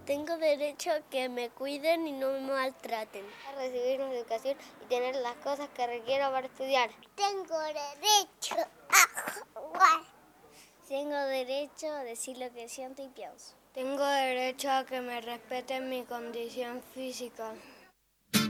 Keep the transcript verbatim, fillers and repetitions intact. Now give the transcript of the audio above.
Tengo derecho a que me cuiden y no me maltraten. A recibir una educación y tener las cosas que requiero para estudiar. Tengo derecho a jugar. Tengo derecho a decir lo que siento y pienso. Tengo derecho a que me respeten mi condición física.